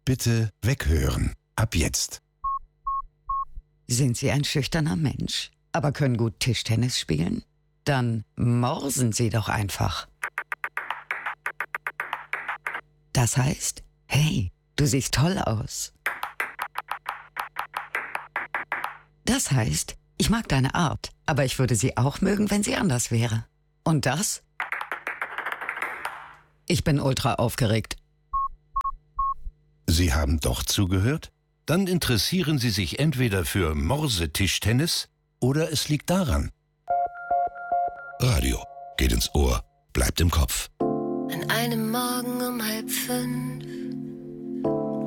Bitte weghören. Ab jetzt. Sind Sie ein schüchterner Mensch, aber können gut Tischtennis spielen? Dann morsen Sie doch einfach. Das heißt, hey, du siehst toll aus. Das heißt, ich mag deine Art, aber ich würde sie auch mögen, wenn sie anders wäre. Und das? Ich bin ultra aufgeregt. Sie haben doch zugehört? Dann interessieren Sie sich entweder für Morsetischtennis oder es liegt daran. Radio geht ins Ohr, bleibt im Kopf. An einem Morgen um 4:30